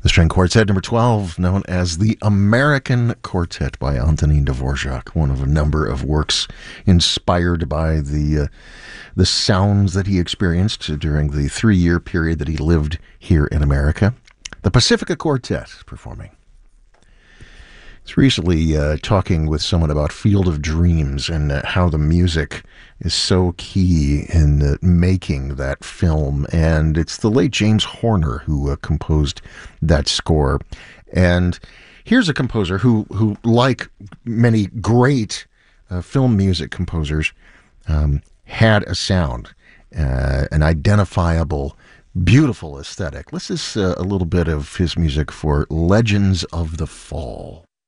The string quartet number 12, known as the American Quartet by Antonin Dvorak, one of a number of works inspired by the sounds that he experienced during the 3-year period that he lived here in America. The Pacifica Quartet performing. It's recently talking with someone about Field of Dreams and how the music is so key in making that film. And it's the late James Horner who composed that score. And here's a composer who like many great film music composers, had a sound, an identifiable, beautiful aesthetic. This is a little bit of his music for Legends of the Fall.